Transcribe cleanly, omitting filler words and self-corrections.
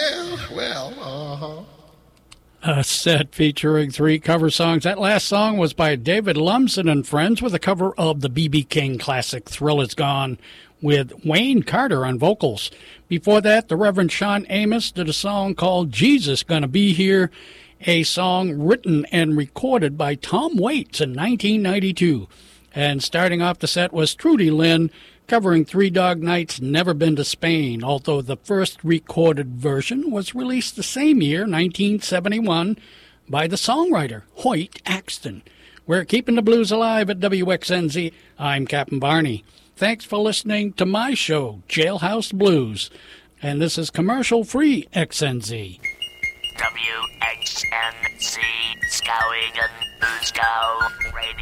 yeah, well, A set featuring 3 cover songs. That last song was by David Lumsden and Friends with a cover of the B.B. King classic Thrill Is Gone with Wayne Carter on vocals. Before that, the Reverend Sean Amos did a song called Jesus Gonna Be Here, a song written and recorded by Tom Waits in 1992. And starting off the set was Trudy Lynn covering Three Dog Night's Never Been to Spain, although the first recorded version was released the same year, 1971, by the songwriter Hoyt Axton. We're keeping the blues alive at WXNZ. I'm Captain Barney. Thanks for listening to my show, Jailhouse Blues. And this is commercial-free XNZ. WXNZ, Skowhegan, Blues Go Radio.